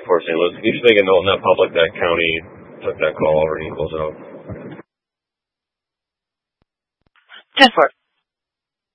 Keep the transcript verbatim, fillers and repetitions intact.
for Saint Louis. Can you just make a note in that public that county took that call over and equals out? ten four.